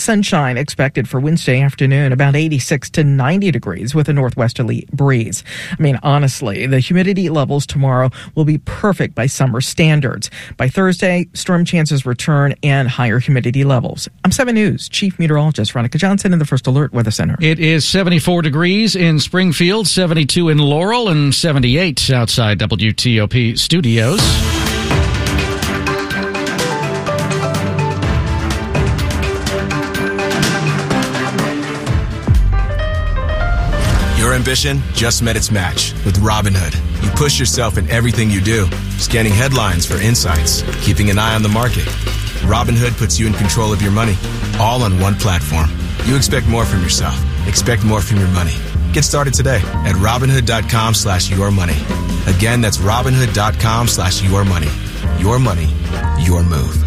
sunshine expected for Wednesday afternoon, about 86 to 90 degrees with a northwesterly breeze. I mean, honestly, the humidity levels tomorrow will be perfect by summer standards. By Thursday, storm chances return and higher humidity levels. I'm 7 News Chief Meteorologist Veronica Johnson in the First Alert Weather Center. It is 74 degrees in Springfield, 72 in Laurel, and 78 outside WTOP studios. Your ambition just met its match with Robinhood. You push yourself in everything you do, scanning headlines for insights, keeping an eye on the market. Robinhood puts you in control of your money, all on one platform. You expect more from yourself. Expect more from your money. Get started today at Robinhood.com/yourmoney. Again, that's Robinhood.com/yourmoney. Your money, your move.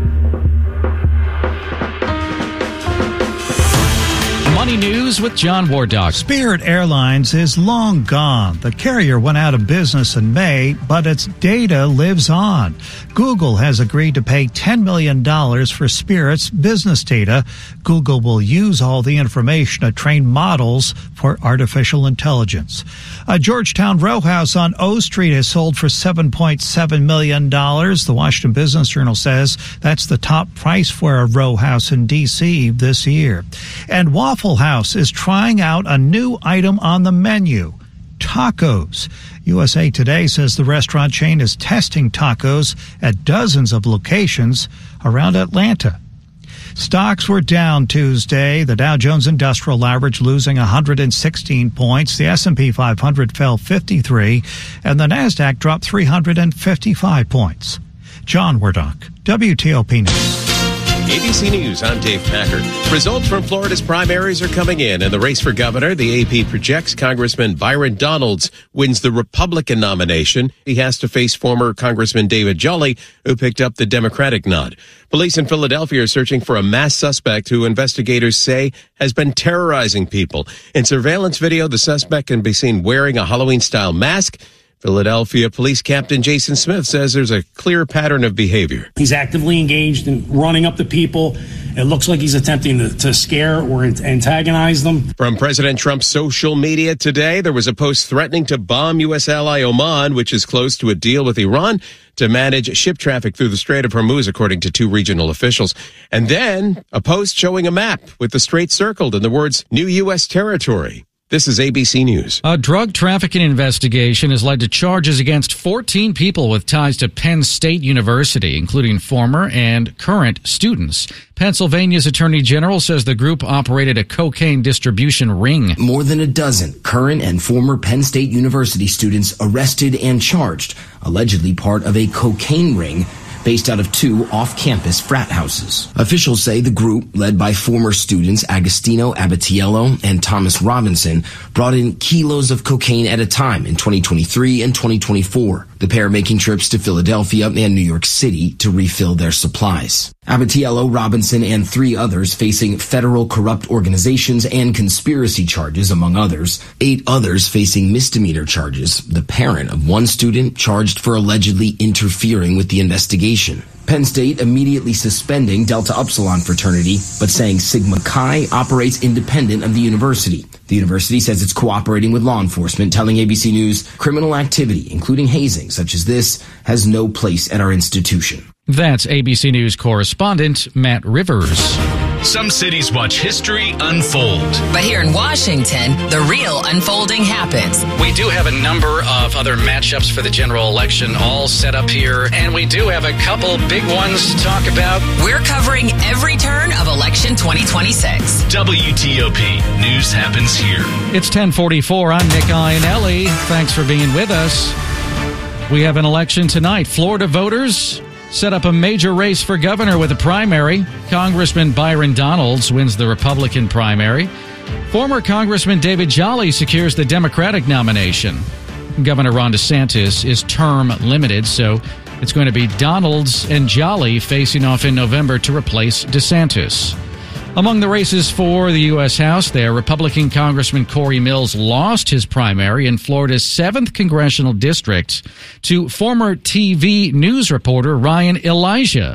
Money News with John Wardock. Spirit Airlines is long gone. The carrier went out of business in May, but its data lives on. Google has agreed to pay $10 million for Spirit's business data. Google will use all the information to train models for artificial intelligence. A Georgetown row house on O Street has sold for $7.7 million. The Washington Business Journal says that's the top price for a row house in D.C. this year. And Waffle House is trying out a new item on the menu, tacos. USA Today says the restaurant chain is testing tacos at dozens of locations around Atlanta. Stocks were down Tuesday. The Dow Jones Industrial Average losing 116 points. The S&P 500 fell 53, and the Nasdaq dropped 355 points. John Wardock, WTOP News. ABC News, I'm Dave Packard. Results from Florida's primaries are coming in the race for governor. The AP projects Congressman Byron Donalds wins the Republican nomination. He has to face former Congressman David Jolly, who picked up the Democratic nod. Police in Philadelphia are searching for a masked suspect who investigators say has been terrorizing people. In surveillance video, the suspect can be seen wearing a Halloween-style mask. Philadelphia Police Captain Jason Smith says there's a clear pattern of behavior. He's actively engaged in running up to people. It looks like he's attempting to scare or antagonize them. From President Trump's social media today, there was a post threatening to bomb U.S. ally Oman, which is close to a deal with Iran to manage ship traffic through the Strait of Hormuz, according to 2 regional officials. And then a post showing a map with the strait circled and the words new U.S. territory. This is ABC News. A drug trafficking investigation has led to charges against 14 people with ties to Penn State University, including former and current students. Pennsylvania's Attorney General says the group operated a cocaine distribution ring. More than a dozen current and former Penn State University students arrested and charged, allegedly part of a cocaine ring based out of 2 off-campus frat houses. Officials say the group, led by former students Agostino Abatiello and Thomas Robinson, brought in kilos of cocaine at a time in 2023 and 2024, the pair making trips to Philadelphia and New York City to refill their supplies. Abatiello, Robinson, and 3 others facing federal corrupt organizations and conspiracy charges, among others. 8 others facing misdemeanor charges. The parent of 1 student charged for allegedly interfering with the investigation. Penn State immediately suspending Delta Upsilon fraternity, but saying Sigma Chi operates independent of the university. The university says it's cooperating with law enforcement, telling ABC News criminal activity, including hazing such as this, has no place at our institution. That's ABC News correspondent Matt Rivers. Some cities watch history unfold. But here in Washington, the real unfolding happens. We do have a number of other matchups for the general election all set up here, and we do have a couple big ones to talk about. We're covering every turn of election 2026. WTOP. News happens here. It's 10:44. I'm Nick Iannelli. Thanks for being with us. We have an election tonight. Florida voters set up a major race for governor with a primary. Congressman Byron Donalds wins the Republican primary. Former Congressman David Jolly secures the Democratic nomination. Governor Ron DeSantis is term limited, so it's going to be Donalds and Jolly facing off in November to replace DeSantis. Among the races for the U.S. House there, Republican Congressman Corey Mills lost his primary in Florida's 7th congressional district to former TV news reporter Ryan Elijah.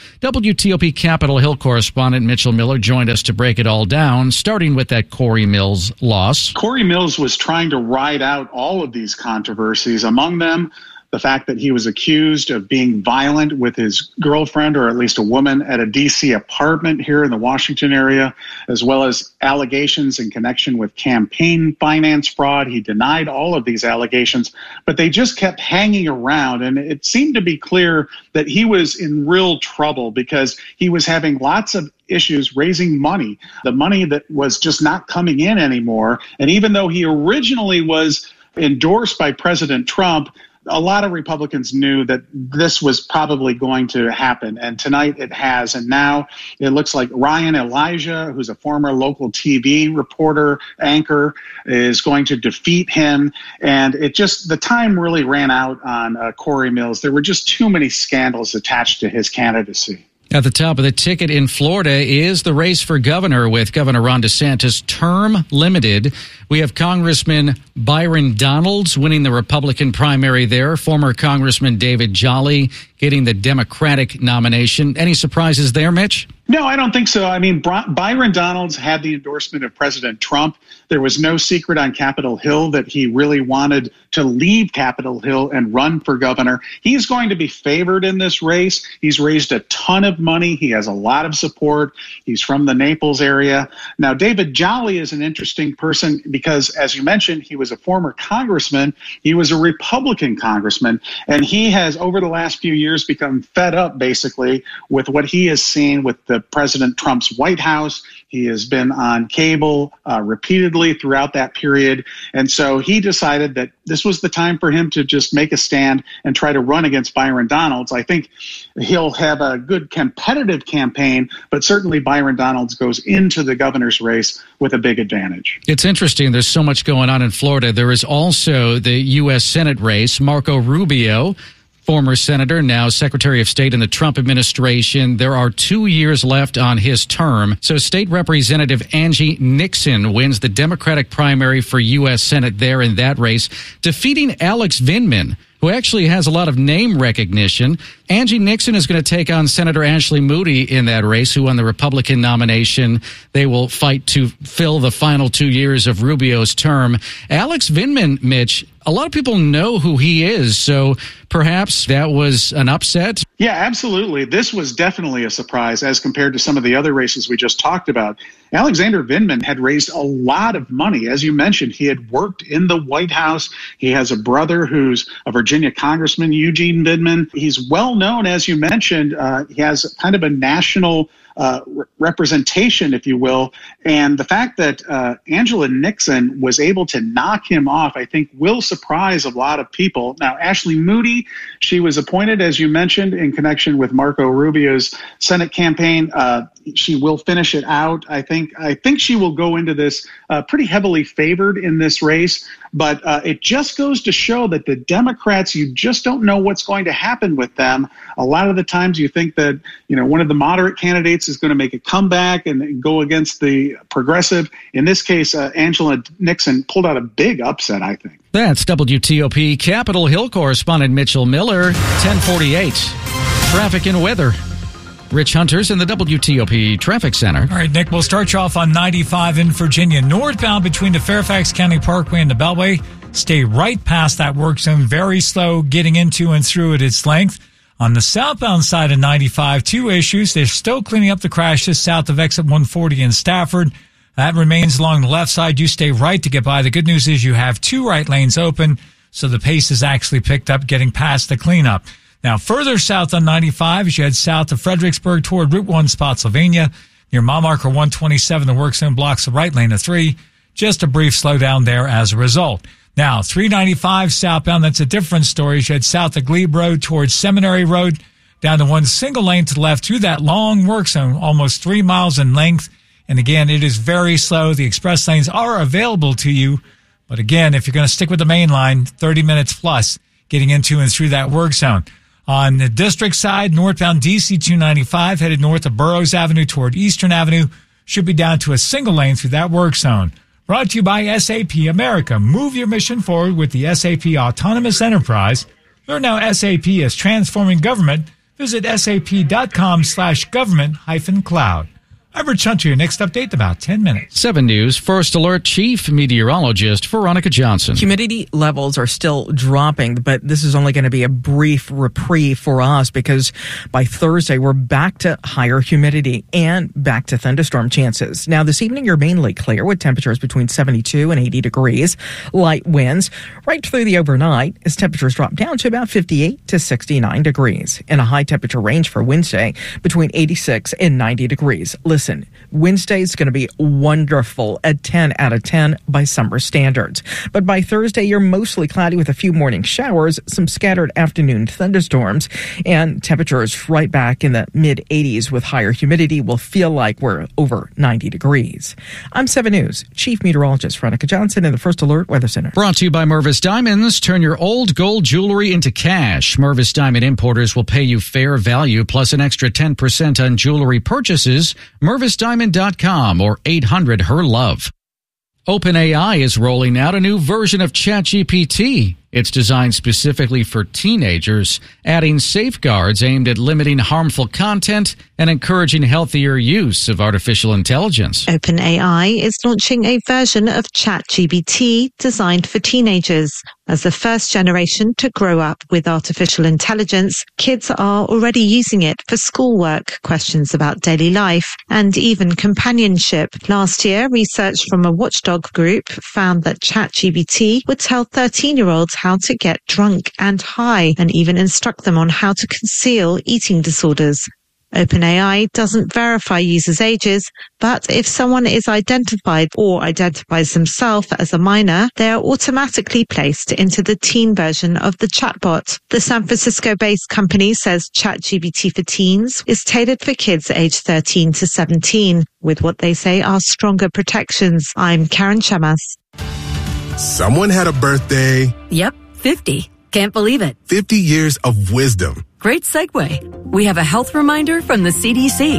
WTOP Capitol Hill correspondent Mitchell Miller joined us to break it all down, starting with that Corey Mills loss. Corey Mills was trying to ride out all of these controversies, among them the fact that he was accused of being violent with his girlfriend, or at least a woman, at a D.C. apartment here in the Washington area, as well as allegations in connection with campaign finance fraud. He denied all of these allegations, but they just kept hanging around. And it seemed to be clear that he was in real trouble because he was having lots of issues raising money, the money that was just not coming in anymore. And even though he originally was endorsed by President Trump, a lot of Republicans knew that this was probably going to happen, and tonight it has. And now it looks like Ryan Elijah, who's a former local TV reporter, anchor, is going to defeat him. And the time really ran out on Corey Mills. There were just too many scandals attached to his candidacy. At the top of the ticket in Florida is the race for governor, with Governor Ron DeSantis term limited. We have Congressman Byron Donalds winning the Republican primary there. Former Congressman David Jolly getting the Democratic nomination. Any surprises there, Mitch? No, I don't think so. I mean, Byron Donalds had the endorsement of President Trump. There was no secret on Capitol Hill that he really wanted to leave Capitol Hill and run for governor. He's going to be favored in this race. He's raised a ton of money. He has a lot of support. He's from the Naples area. Now, David Jolly is an interesting person because, as you mentioned, he was a former congressman. He was a Republican congressman, and he has, over the last few years, become fed up, basically, with what he has seen with the President Trump's White House. He has been on cable repeatedly throughout that period. And so he decided that this was the time for him to just make a stand and try to run against Byron Donalds. I think he'll have a good competitive campaign, but certainly Byron Donalds goes into the governor's race with a big advantage. It's interesting. There's so much going on in Florida. There is also the U.S. Senate race. Marco Rubio, former senator, now Secretary of State in the Trump administration. There are 2 years left on his term. So State Representative Angie Nixon wins the Democratic primary for U.S. Senate there in that race, defeating Alex Vindman, who actually has a lot of name recognition. Angie Nixon is going to take on Senator Ashley Moody in that race, who won the Republican nomination. They will fight to fill the final 2 years of Rubio's term. Alex Vindman, Mitch, a lot of people know who he is, so perhaps that was an upset. Yeah, absolutely. This was definitely a surprise as compared to some of the other races we just talked about. Alexander Vindman had raised a lot of money. As you mentioned, he had worked in the White House. He has a brother who's a Virginia congressman, Eugene Vindman. He's well known, as you mentioned. He has kind of a national representation, if you will. And the fact that Angela Nixon was able to knock him off, I think, will surprise a lot of people. Now, Ashley Moody, she was appointed, as you mentioned, in connection with Marco Rubio's Senate campaign. She will finish it out. I think she will go into this pretty heavily favored in this race. But it just goes to show that the Democrats, you just don't know what's going to happen with them. A lot of the times you think that, one of the moderate candidates is going to make a comeback and go against the progressive. In this case, Angela Nixon pulled out a big upset, I think. That's WTOP Capitol Hill correspondent Mitchell Miller, 1048. Traffic and weather. Rich Hunter's in the WTOP Traffic Center. All right, Nick, we'll start you off on 95 in Virginia. Northbound between the Fairfax County Parkway and the Beltway. Stay right past that work zone. Very slow getting into and through at its length. On the southbound side of 95, two issues. They're still cleaning up the crashes south of exit 140 in Stafford. That remains along the left side. You stay right to get by. The good news is you have two right lanes open, so the pace is actually picked up getting past the cleanup. Now, further south on 95, as you head south of Fredericksburg toward Route 1 Spotsylvania, near mile marker 127, the work zone blocks the right lane of 3. Just a brief slowdown there as a result. Now, 395 southbound, that's a different story. As you head south of Glebe Road towards Seminary Road, down to one single lane to the left through that long work zone, almost 3 miles in length. And again, it is very slow. The express lanes are available to you. But again, if you're going to stick with the main line, 30 minutes plus getting into and through that work zone. On the district side, northbound DC 295 headed north of Burroughs Avenue toward Eastern Avenue should be down to a single lane through that work zone. Brought to you by SAP America. Move your mission forward with the SAP Autonomous Enterprise. Learn how SAP is transforming government Visit sap.com/government-cloud. I'm Rich Hunter. Your next update in about 10 minutes. 7 News First Alert Chief Meteorologist Veronica Johnson. Humidity levels are still dropping, but this is only going to be a brief reprieve for us because by Thursday, we're back to higher humidity and back to thunderstorm chances. Now, this evening, you're mainly clear with temperatures between 72 and 80 degrees. Light winds right through the overnight as temperatures drop down to about 58 to 69 degrees. In a high temperature range for Wednesday between 86 and 90 degrees. Listen, Wednesday is going to be wonderful at 10 out of 10 by summer standards. But by Thursday, you're mostly cloudy with a few morning showers, some scattered afternoon thunderstorms, and temperatures right back in the mid-80s with higher humidity will feel like we're over 90 degrees. I'm 7 News Chief Meteorologist Veronica Johnson in the First Alert Weather Center. Brought to you by Mervis Diamonds. Turn your old gold jewelry into cash. Mervis Diamond Importers will pay you fair value plus an extra 10% on jewelry purchases. MervisDiamond.com or 800-HER-LOVE. OpenAI is rolling out a new version of ChatGPT. It's designed specifically for teenagers, adding safeguards aimed at limiting harmful content and encouraging healthier use of artificial intelligence. OpenAI is launching a version of ChatGPT designed for teenagers. As the first generation to grow up with artificial intelligence, kids are already using it for schoolwork, questions about daily life, and even companionship. Last year, research from a watchdog group found that ChatGPT would tell 13-year-olds how to get drunk and high, and even instruct them on how to conceal eating disorders. OpenAI doesn't verify users' ages, but if someone is identified or identifies themselves as a minor, they are automatically placed into the teen version of the chatbot. The San Francisco-based company says ChatGPT for teens is tailored for kids aged 13 to 17, with what they say are stronger protections. I'm Karen Chamas. Someone had a birthday. Yep, 50. Can't believe it. 50 years of wisdom. Great segue. We have a health reminder from the CDC.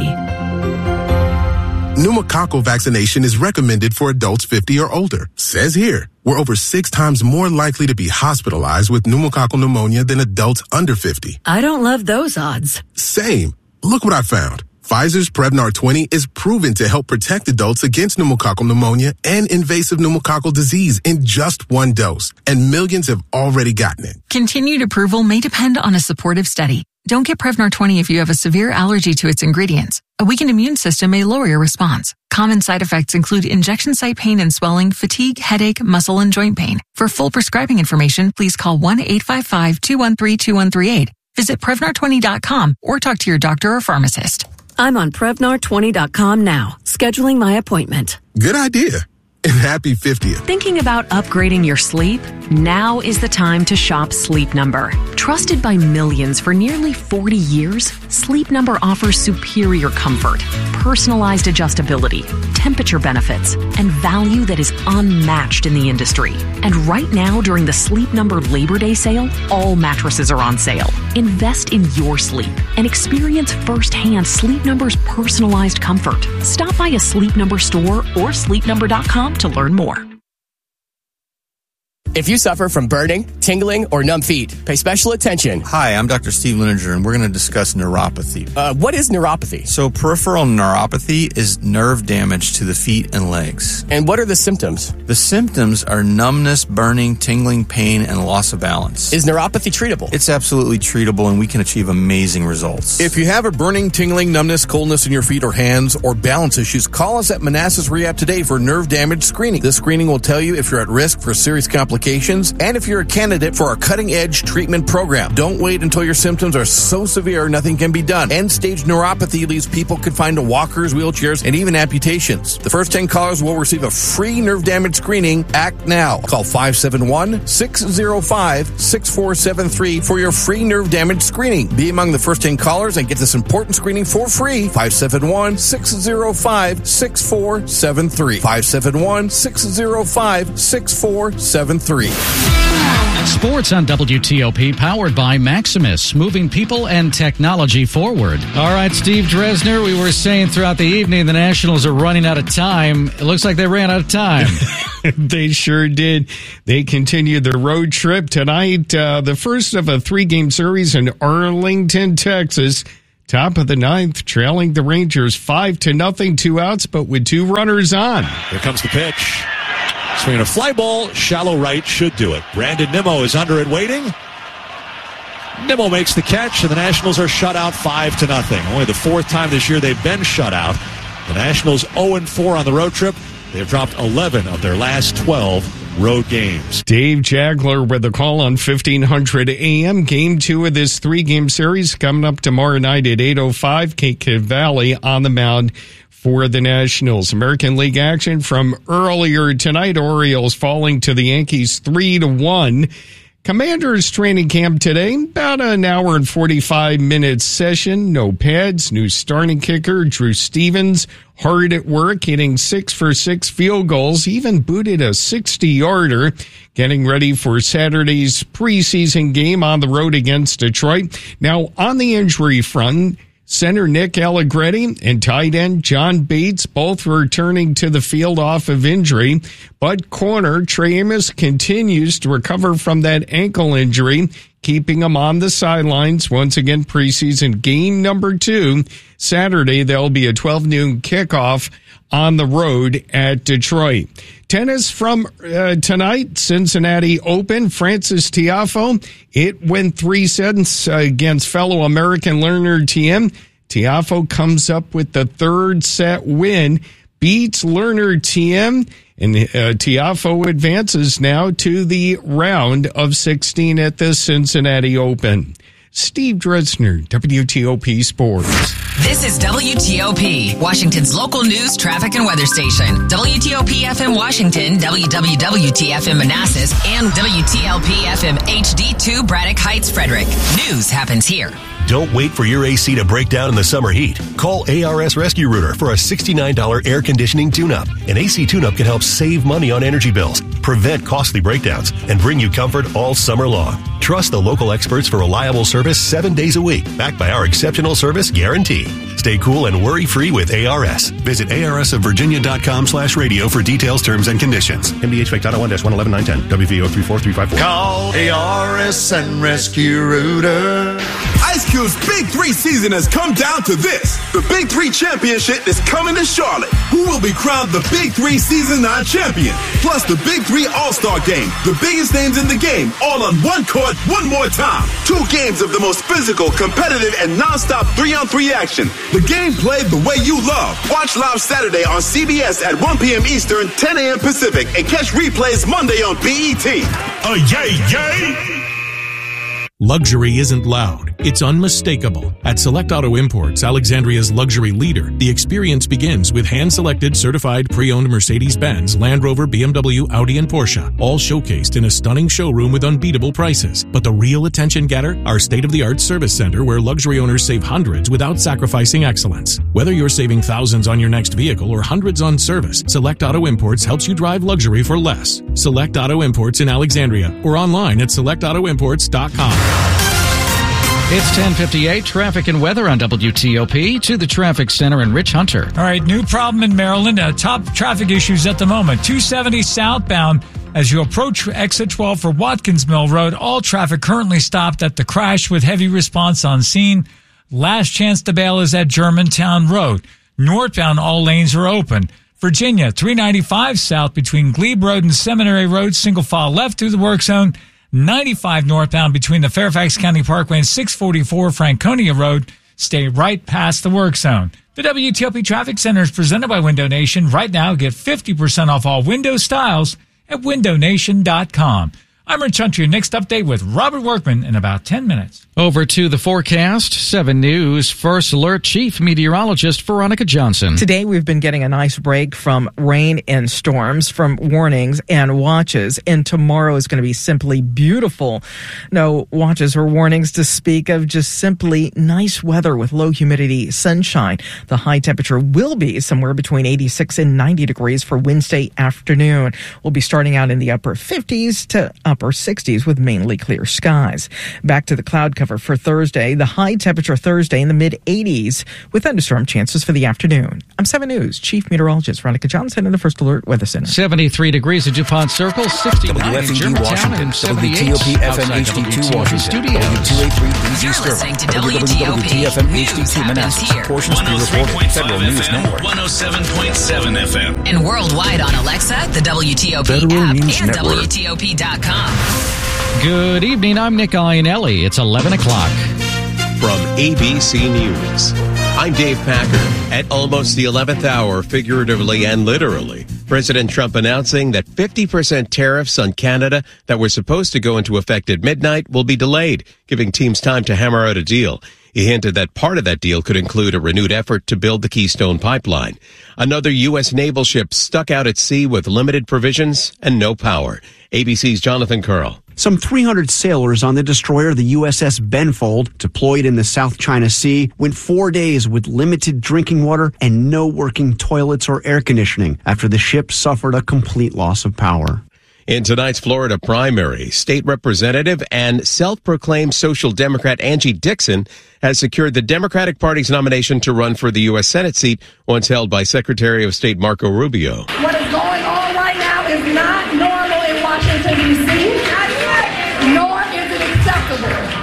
Pneumococcal vaccination is recommended for adults 50 or older. Says here, we're over 6 times more likely to be hospitalized with pneumococcal pneumonia than adults under 50. I don't love those odds. Same. Look what I found. Pfizer's Prevnar 20 is proven to help protect adults against pneumococcal pneumonia and invasive pneumococcal disease in just 1 dose, and millions have already gotten it. Continued approval may depend on a supportive study. Don't get Prevnar 20 if you have a severe allergy to its ingredients. A weakened immune system may lower your response. Common side effects include injection site pain and swelling, fatigue, headache, muscle, and joint pain. For full prescribing information, please call 1-855-213-2138. Visit Prevnar20.com or talk to your doctor or pharmacist. I'm on Prevnar20.com now, scheduling my appointment. Good idea. And happy 50th. Thinking about upgrading your sleep? Now is the time to shop Sleep Number. Trusted by millions for nearly 40 years, Sleep Number offers superior comfort, personalized adjustability, temperature benefits, and value that is unmatched in the industry. And right now, during the Sleep Number Labor Day sale, all mattresses are on sale. Invest in your sleep and experience firsthand Sleep Number's personalized comfort. Stop by a Sleep Number store or sleepnumber.com to learn more. If you suffer from burning, tingling, or numb feet, pay special attention. Hi, I'm Dr. Steve Lininger, and we're going to discuss neuropathy. What is neuropathy? So peripheral neuropathy is nerve damage to the feet and legs. And what are the symptoms? The symptoms are numbness, burning, tingling, pain, and loss of balance. Is neuropathy treatable? It's absolutely treatable, and we can achieve amazing results. If you have a burning, tingling, numbness, coldness in your feet or hands, or balance issues, call us at Manassas Rehab today for nerve damage screening. This screening will tell you if you're at risk for serious complications and if you're a candidate for our cutting-edge treatment program. Don't wait until your symptoms are so severe nothing can be done. End-stage neuropathy leaves people confined to walkers, wheelchairs, and even amputations. The first 10 callers will receive a free nerve damage screening. Act now. Call 571-605-6473 for your free nerve damage screening. Be among the first 10 callers and get this important screening for free. 571-605-6473. 571-605-6473. Refinery. Sports on WTOP, powered by Maximus, moving people and technology forward. All right, Steve Dresner, we were saying throughout the evening the Nationals are running out of time. It looks like they ran out of time. They sure did. They continued their road trip tonight, the first of a 3-game series in Arlington, Texas. Top of the 9th, trailing the Rangers 5-0, 2 outs, but with 2 runners on. Here comes the pitch. Swinging a fly ball, shallow right, should do it. Brandon Nimmo is under it waiting. Nimmo makes the catch, and the Nationals are shut out 5-0. Only the 4th time this year they've been shut out. The Nationals 0-4 on the road trip. They've dropped 11 of their last 12 road games. Dave Jagler with a call on 1500 AM. Game 2 of this 3-game series coming up tomorrow night at 8:05. Kate Valley on the mound for the Nationals. American League action from earlier tonight. Orioles falling to the Yankees 3-1. Commanders training camp today, about an hour and 45 minute session. No pads, new starting kicker, Drew Stevens, hard at work, hitting 6 for 6 field goals, even booted a 60-yarder, getting ready for Saturday's preseason game on the road against Detroit. Now, on the injury front, center Nick Allegretti and tight end John Bates both returning to the field off of injury, but corner Trey Amos continues to recover from that ankle injury, keeping him on the sidelines. Once again, preseason game number 2. Saturday, there'll be a 12 noon kickoff on the road at Detroit. Tennis from tonight, Cincinnati Open. Frances Tiafoe, it went 3 sets against fellow American Lerner Thiem. Tiafoe comes up with the 3rd set win, beats Lerner Thiem, and Tiafoe advances now to the round of 16 at the Cincinnati Open. Steve Dresner, WTOP Sports. This is WTOP, Washington's local news, traffic, and weather station. WTOP FM Washington, WWWT FM Manassas, and WTLP FM HD2 Braddock Heights, Frederick. News happens here. Don't wait for your AC to break down in the summer heat. Call ARS Rescue Rooter for a $69 air conditioning tune-up. An AC tune-up can help save money on energy bills, prevent costly breakdowns, and bring you comfort all summer long. Trust the local experts for reliable service 7 days a week, backed by our exceptional service guarantee. Stay cool and worry-free with ARS. Visit arsofvirginia.com/radio for details, terms, and conditions. MDH Title 1-11-910, WVO 34354. Call ARS and Rescue Rooter. Ice Cube's Big 3 season has come down to this. The Big 3 Championship is coming to Charlotte. Who will be crowned the Big 3 Season 9 champion? Plus the Big 3 All-Star Game. The biggest names in the game, all on one court, one more time. 2 games of the most physical, competitive, and non-stop 3-on-3 action. The game played the way you love. Watch live Saturday on CBS at 1 p.m. Eastern, 10 a.m. Pacific, and catch replays Monday on BET. Yay, yay! Luxury isn't loud, it's unmistakable. At Select Auto Imports, Alexandria's luxury leader, the experience begins with hand-selected, certified, pre-owned Mercedes-Benz, Land Rover, BMW, Audi, and Porsche, all showcased in a stunning showroom with unbeatable prices. But the real attention getter? Our state-of-the-art service center where luxury owners save hundreds without sacrificing excellence. Whether you're saving thousands on your next vehicle or hundreds on service, Select Auto Imports helps you drive luxury for less. Select Auto Imports in Alexandria or online at selectautoimports.com. It's 10:58, traffic and weather on WTOP. To the traffic center in Rich Hunter. All right, new problem in Maryland. Top traffic issues at the moment. 270 southbound as you approach exit 12 for Watkins Mill Road. All traffic currently stopped at the crash with heavy response on scene. Last chance to bail is at Germantown Road. Northbound, all lanes are open. Virginia, 395 south between Glebe Road and Seminary Road. Single file left through the work zone. 95 northbound between the Fairfax County Parkway and 644 Franconia Road. Stay right past the work zone. The WTOP Traffic Center is presented by Window Nation. Right now, get 50% off all window styles at windownation.com. I'm Rich Hunter. Your next update with Robert Workman in about 10 minutes. Over to the forecast, 7 News First Alert Chief Meteorologist Veronica Johnson. Today we've been getting a nice break from rain and storms, from warnings and watches, and tomorrow is going to be simply beautiful. No watches or warnings to speak of, just simply nice weather with low humidity, sunshine. The high temperature will be somewhere between 86 and 90 degrees for Wednesday afternoon. We'll be starting out in the upper 50s to upper 60s with mainly clear skies. Back to the cloud cover for Thursday. The high temperature Thursday in the mid-80s with thunderstorm chances for the afternoon. I'm 7 News Chief Meteorologist Veronica Johnson in the First Alert Weather Center. 73 degrees at DuPont Circle, 69 in Germantown, Washington, and 78 WTOP-FM HD2 Washington, Studios. W283 You're listening to WTOP HD2 Manassas, portions pre-recorded, Federal News Network, 107.7 FM, and worldwide on Alexa, the WTOP Federal app, News and Network. WTOP.com. Good evening, I'm Nick Iannelli. It's 11 o'clock. From ABC News, I'm Dave Packer. At almost the 11th hour, figuratively and literally, President Trump announcing that 50% tariffs on Canada that were supposed to go into effect at midnight will be delayed, giving teams time to hammer out a deal. He hinted that part of that deal could include a renewed effort to build the Keystone Pipeline. Another U.S. naval ship stuck out at sea with limited provisions and no power. ABC's Jonathan Curl. Some 300 sailors on the destroyer, the USS Benfold, deployed in the South China Sea, went 4 days with limited drinking water and no working toilets or air conditioning after the ship suffered a complete loss of power. In tonight's Florida primary, state representative and self-proclaimed social democrat Angie Dixon has secured the Democratic Party's nomination to run for the U.S. Senate seat once held by Secretary of State Marco Rubio. What is going on right now is not normal in Washington, D.C., nor is it acceptable.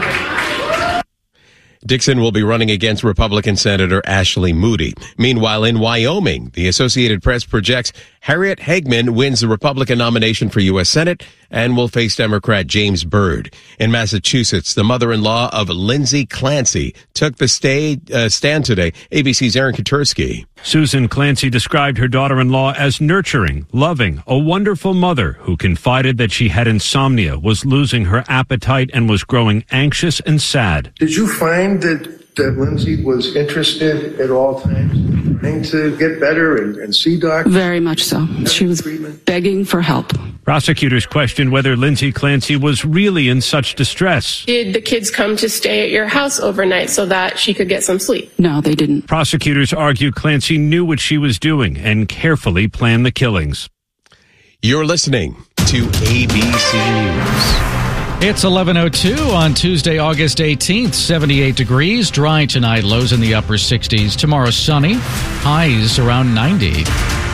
Dixon will be running against Republican Senator Ashley Moody. Meanwhile, in Wyoming, the Associated Press projects Harriet Hagman wins the Republican nomination for U.S. Senate and will face Democrat James Byrd. In Massachusetts, the mother-in-law of Lindsay Clancy took the stand today. ABC's Aaron Katursky. Susan Clancy described her daughter-in-law as nurturing, loving, a wonderful mother who confided that she had insomnia, was losing her appetite, and was growing anxious and sad. Did you find that Lindsay was interested at all times trying to get better and see doctors? Very much so. She was begging for help. Prosecutors questioned whether Lindsay Clancy was really in such distress. Did the kids come to stay at your house overnight so that she could get some sleep? No, they didn't. Prosecutors argue Clancy knew what she was doing and carefully planned the killings. You're listening to ABC News. It's 11:02 on Tuesday, August 18th, 78 degrees, dry tonight, lows in the upper 60s. Tomorrow, sunny, highs around 90.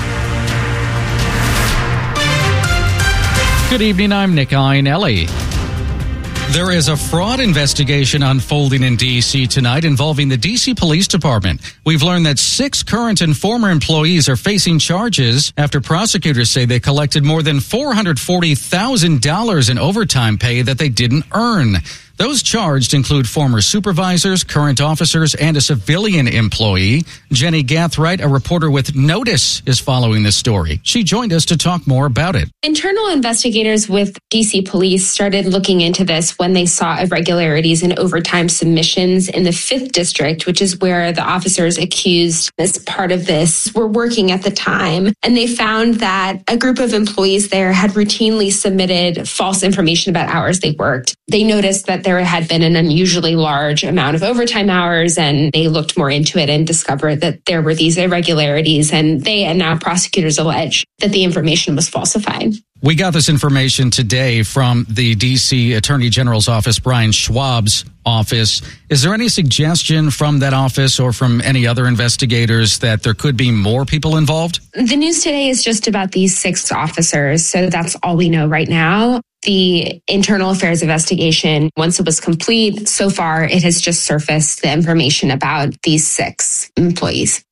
Good evening, I'm Nick Iannelli. There is a fraud investigation unfolding in D.C. tonight involving the D.C. Police Department. We've learned that 6 current and former employees are facing charges after prosecutors say they collected more than $440,000 in overtime pay that they didn't earn. Those charged include former supervisors, current officers, and a civilian employee. Jenny Gathright, a reporter with Notice, is following this story. She joined us to talk more about it. Internal investigators with DC Police started looking into this when they saw irregularities in overtime submissions in the 5th District, which is where the officers accused as part of this were working at the time. And they found that a group of employees there had routinely submitted false information about hours they worked. They noticed that there had been an unusually large amount of overtime hours, and they looked more into it and discovered that there were these irregularities, and they and now prosecutors allege that the information was falsified. We got this information today from the D.C. Attorney General's office, Brian Schwab's office. Is there any suggestion from that office or from any other investigators that there could be more people involved? The news today is just about these 6 officers, so that's all we know right now. The internal affairs investigation, once it was complete, so far it has just surfaced the information about these 6 employees.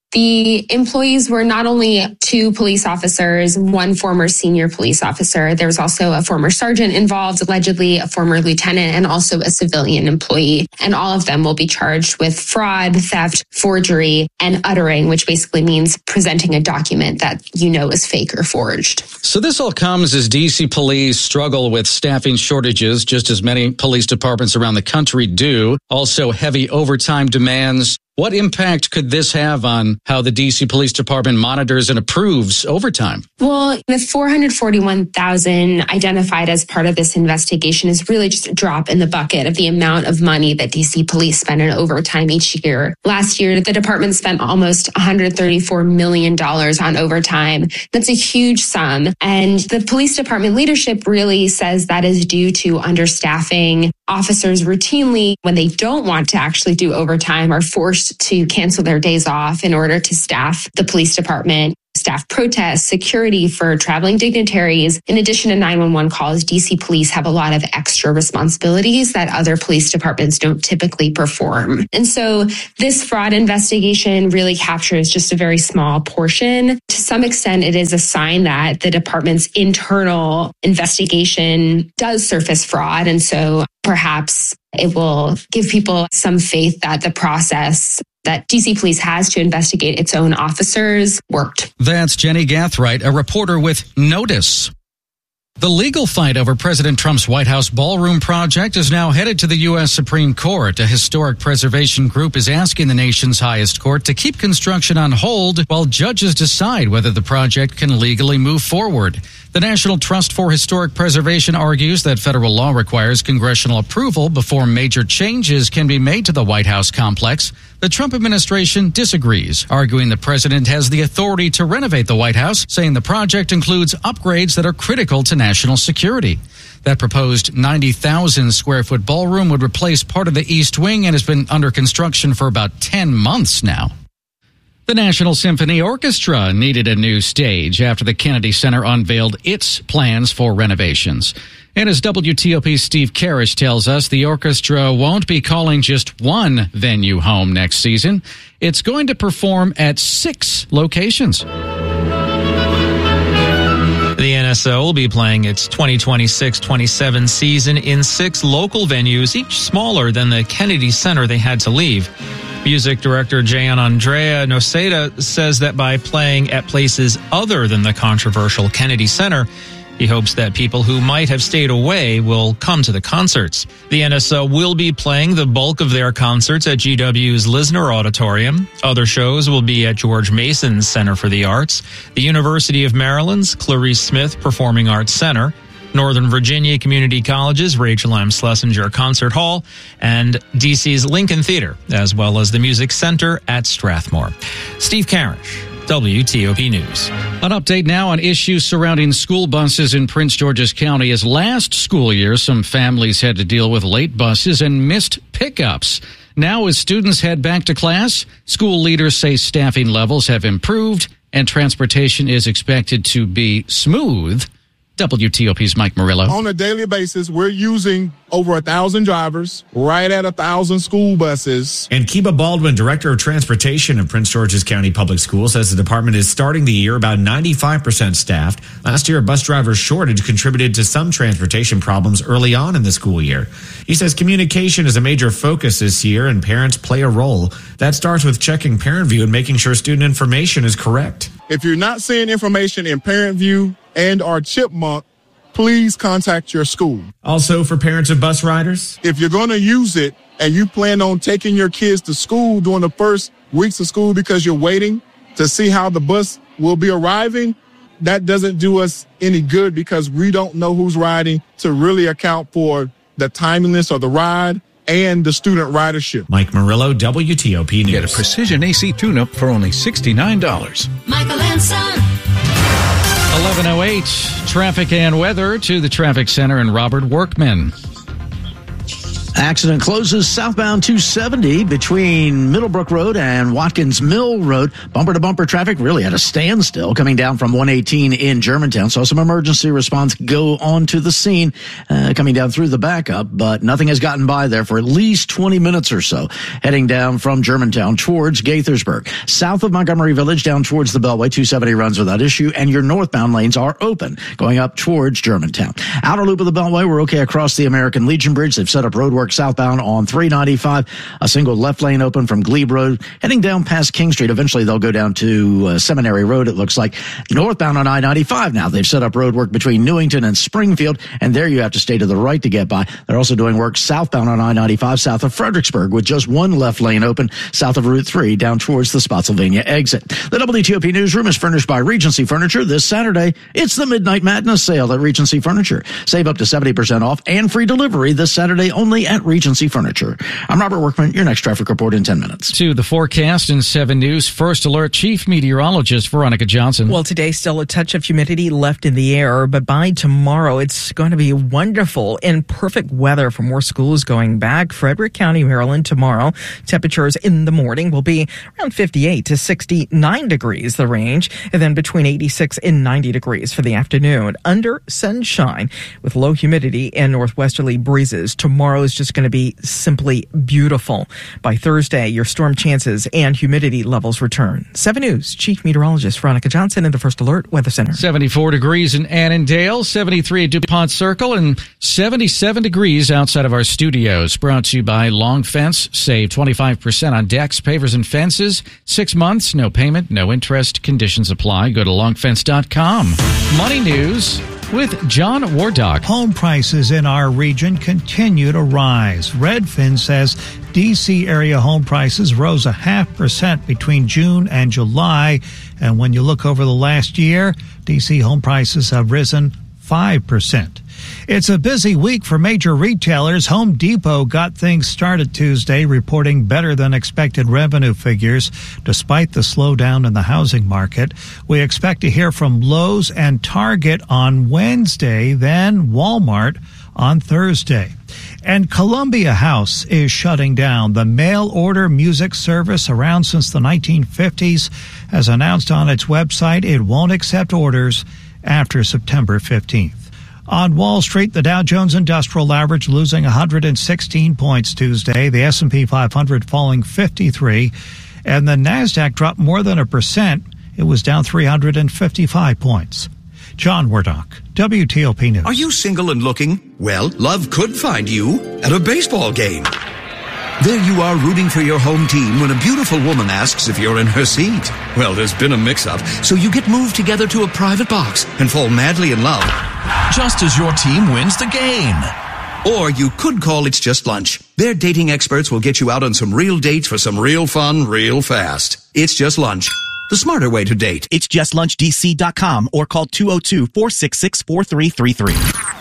The employees were not only 2 police officers, 1 former senior police officer. There was also a former sergeant involved, allegedly a former lieutenant, and also a civilian employee. And all of them will be charged with fraud, theft, forgery, and uttering, which basically means presenting a document that you know is fake or forged. So this all comes as D.C. police struggle with staffing shortages, just as many police departments around the country do. Also heavy overtime demands. What impact could this have on how the D.C. Police Department monitors and approves overtime? Well, the 441,000 identified as part of this investigation is really just a drop in the bucket of the amount of money that D.C. police spend on overtime each year. Last year, the department spent almost $134 million on overtime. That's a huge sum. And the police department leadership really says that is due to understaffing. Officers routinely, when they don't want to actually do overtime, are forced to cancel their days off in order to staff the police department. Staff protests, security for traveling dignitaries. In addition to 911 calls, DC police have a lot of extra responsibilities that other police departments don't typically perform. And so this fraud investigation really captures just a very small portion. To some extent, it is a sign that the department's internal investigation does surface fraud. And so perhaps it will give people some faith that the process that DC Police has to investigate its own officers worked. That's Jenny Gathright, a reporter with Notice. The legal fight over President Trump's White House ballroom project is now headed to the U.S. Supreme Court. A historic preservation group is asking the nation's highest court to keep construction on hold while judges decide whether the project can legally move forward. The National Trust for Historic Preservation argues that federal law requires congressional approval before major changes can be made to the White House complex. The Trump administration disagrees, arguing the president has the authority to renovate the White House, saying the project includes upgrades that are critical to national security. That proposed 90,000 square foot ballroom would replace part of the East Wing and has been under construction for about 10 months now. The National Symphony Orchestra needed a new stage after the Kennedy Center unveiled its plans for renovations. And as WTOP's Steve Karish tells us, the orchestra won't be calling just one venue home next season. It's going to perform at 6 locations. The NSO will be playing its 2026-27 season in 6 local venues, each smaller than the Kennedy Center they had to leave. Music director Gianandrea Noceda says that by playing at places other than the controversial Kennedy Center, he hopes that people who might have stayed away will come to the concerts. The NSO will be playing the bulk of their concerts at GW's Lisner Auditorium. Other shows will be at George Mason's Center for the Arts, the University of Maryland's Clarice Smith Performing Arts Center, Northern Virginia Community College's Rachel M. Schlesinger Concert Hall, and DC's Lincoln Theater, as well as the Music Center at Strathmore. Steve Karish, WTOP News. An update now on issues surrounding school buses in Prince George's County. As last school year, some families had to deal with late buses and missed pickups. Now, as students head back to class, school leaders say staffing levels have improved and transportation is expected to be smooth. WTOP's Mike Murillo. On a daily basis, we're using over 1,000 drivers, right at 1,000 school buses. And Kiba Baldwin, Director of Transportation of Prince George's County Public Schools, says the department is starting the year about 95% staffed. Last year, a bus driver shortage contributed to some transportation problems early on in the school year. He says communication is a major focus this year and parents play a role. That starts with checking Parent View and making sure student information is correct. If you're not seeing information in Parent View and our Chipmunk, please contact your school. Also, for parents of bus riders, if you're going to use it and you plan on taking your kids to school during the first weeks of school because you're waiting to see how the bus will be arriving, that doesn't do us any good because we don't know who's riding to really account for the timeliness of the ride and the student ridership. Mike Murillo, WTOP News. Get a Precision AC tune-up for only $69. Michael and Son. 11:08, traffic and weather to the traffic center and Robert Workman. Accident closes southbound 270 between Middlebrook Road and Watkins Mill Road. Bumper-to-bumper traffic really at a standstill coming down from 118 in Germantown. Saw some emergency response go onto the scene coming down through the backup, but nothing has gotten by there for at least 20 minutes or so. Heading down from Germantown towards Gaithersburg. South of Montgomery Village down towards the Beltway, 270 runs without issue, and your northbound lanes are open going up towards Germantown. Outer loop of the Beltway, we're okay across the American Legion Bridge. They've set up roadwork southbound on 395. A single left lane open from Glebe Road. Heading down past King Street. Eventually they'll go down to Seminary Road, it looks like. Northbound on I-95 now. They've set up roadwork between Newington and Springfield, and there you have to stay to the right to get by. They're also doing work southbound on I-95 south of Fredericksburg with just one left lane open south of Route 3 down towards the Spotsylvania exit. The WTOP Newsroom is furnished by Regency Furniture. This Saturday, it's the Midnight Madness sale at Regency Furniture. Save up to 70% off and free delivery this Saturday only at Regency Furniture. I'm Robert Workman, your next traffic report in 10 minutes. To the forecast in 7 News, First Alert Chief Meteorologist Veronica Johnson. Well, today still a touch of humidity left in the air, but by tomorrow it's going to be wonderful and perfect weather for more schools going back. Frederick County, Maryland tomorrow. Temperatures in the morning will be around 58 to 69 degrees, the range, and then between 86 and 90 degrees for the afternoon. Under sunshine with low humidity and northwesterly breezes. Tomorrow is just going to be simply beautiful. By Thursday, your storm chances and humidity levels return. 7 News Chief Meteorologist Veronica Johnson in the First Alert Weather Center. 74 degrees in Annandale, 73 at DuPont Circle, and 77 degrees outside of our studios. Brought to you by Long Fence. Save 25% on decks, pavers, and fences. 6 months, no payment, no interest. Conditions apply. Go to longfence.com. Money news with John Wardock. Home prices in our region continue to rise. Redfin says D.C. area home prices rose 0.5% between June and July. And when you look over the last year, D.C. home prices have risen 5%. It's a busy week for major retailers. Home Depot got things started Tuesday, reporting better than expected revenue figures despite the slowdown in the housing market. We expect to hear from Lowe's and Target on Wednesday, then Walmart on Thursday. And Columbia House is shutting down. The mail-order music service, around since the 1950s, has announced on its website it won't accept orders after September 15th. On Wall Street, the Dow Jones Industrial Average losing 116 points Tuesday, the S&P 500 falling 53, and the Nasdaq dropped more than 1%. It was down 355 points. John Wardock, WTOP News. Are you single and looking? Well, love could find you at a baseball game. There you are rooting for your home team when a beautiful woman asks if you're in her seat. Well, there's been a mix-up, so you get moved together to a private box and fall madly in love. Just as your team wins the game. Or you could call It's Just Lunch. Their dating experts will get you out on some real dates for some real fun, real fast. It's Just Lunch. The smarter way to date. It's justlunchdc.com or call 202-466-4333.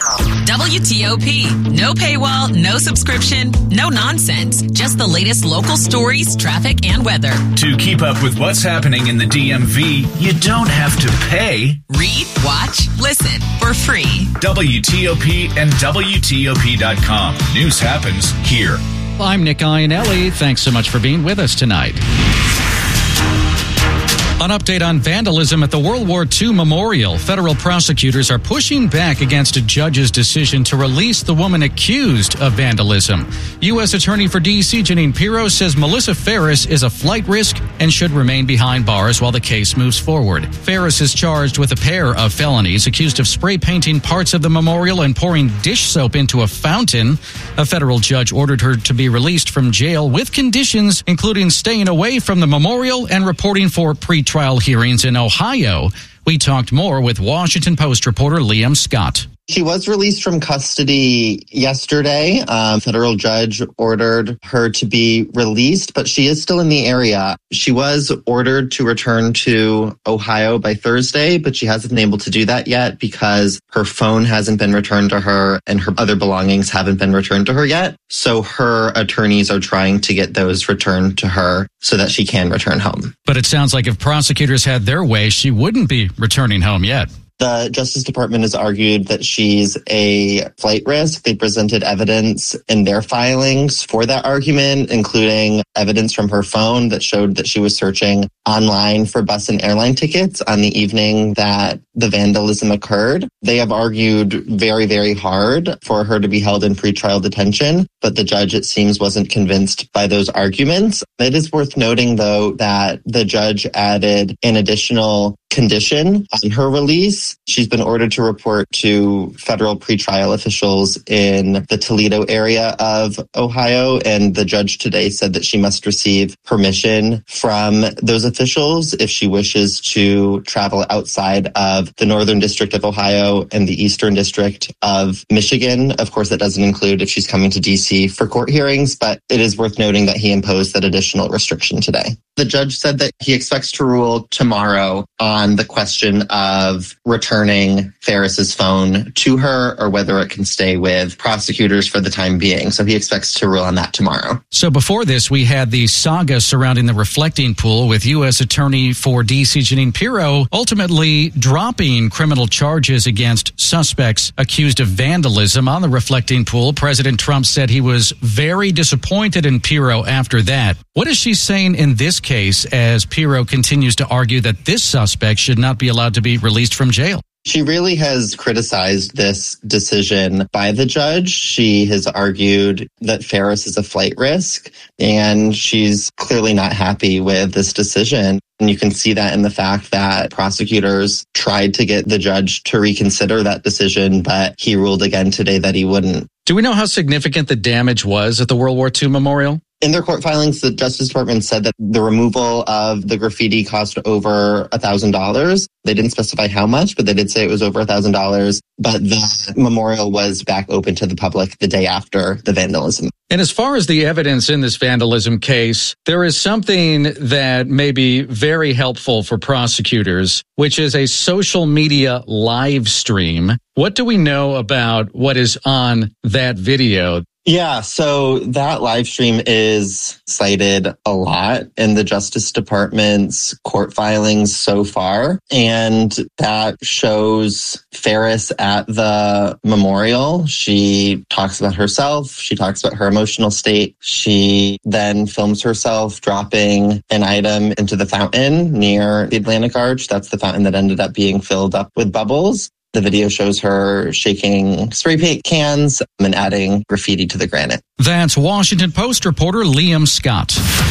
WTOP. No paywall, no subscription, no nonsense. Just the latest local stories, traffic, and weather. To keep up with what's happening in the DMV, you don't have to pay. Read, watch, listen for free. WTOP and WTOP.com. News happens here. I'm Nick Iannelli. Thanks so much for being with us tonight. An update on vandalism at the World War II Memorial. Federal prosecutors are pushing back against a judge's decision to release the woman accused of vandalism. U.S. Attorney for D.C. Jeanine Pirro says Melissa Ferris is a flight risk and should remain behind bars while the case moves forward. Ferris is charged with a pair of felonies, accused of spray painting parts of the memorial and pouring dish soap into a fountain. A federal judge ordered her to be released from jail with conditions, including staying away from the memorial and reporting for pre-trial hearings in Ohio. We talked more with Washington Post reporter Liam Scott. She was released from custody yesterday. Federal judge ordered her to be released, but she is still in the area. She was ordered to return to Ohio by Thursday, but she hasn't been able to do that yet because her phone hasn't been returned to her and her other belongings haven't been returned to her yet. So her attorneys are trying to get those returned to her so that she can return home. But it sounds like if prosecutors had their way, she wouldn't be returning home yet. The Justice Department has argued that she's a flight risk. They presented evidence in their filings for that argument, including evidence from her phone that showed that she was searching online for bus and airline tickets on the evening that the vandalism occurred. They have argued very, very hard for her to be held in pretrial detention, but the judge, it seems, wasn't convinced by those arguments. It is worth noting, though, that the judge added an additional condition on her release. She's been ordered to report to federal pretrial officials in the Toledo area of Ohio, and the judge today said that she must receive permission from those officials if she wishes to travel outside of the Northern District of Ohio and the Eastern District of Michigan. Of course, that doesn't include if she's coming to D.C. for court hearings, but it is worth noting that he imposed that additional restriction today. The judge said that he expects to rule tomorrow on the question of returning Ferris's phone to her or whether it can stay with prosecutors for the time being. So he expects to rule on that tomorrow. So before this, we had the saga surrounding the reflecting pool with U.S. Attorney for D.C. Jeanine Pirro ultimately dropping criminal charges against suspects accused of vandalism on the reflecting pool. President Trump said he was very disappointed in Pirro after that. What is she saying in this case as Pirro continues to argue that this suspect should not be allowed to be released from jail? She really has criticized this decision by the judge. She has argued that Ferris is a flight risk, and she's clearly not happy with this decision. And you can see that in the fact that prosecutors tried to get the judge to reconsider that decision, but he ruled again today that he wouldn't. Do we know how significant the damage was at the World War II Memorial? In their court filings, the Justice Department said that the removal of the graffiti cost over $1,000. They didn't specify how much, but they did say it was over $1,000. But the memorial was back open to the public the day after the vandalism. And as far as the evidence in this vandalism case, there is something that may be very helpful for prosecutors, which is a social media live stream. What do we know about what is on that video? Yeah, so that live stream is cited a lot in the Justice Department's court filings so far. And that shows Ferris at the memorial. She talks about herself. She talks about her emotional state. She then films herself dropping an item into the fountain near the Atlantic Arch. That's the fountain that ended up being filled up with bubbles. The video shows her shaking spray paint cans and adding graffiti to the granite. That's Washington Post reporter Liam Scott.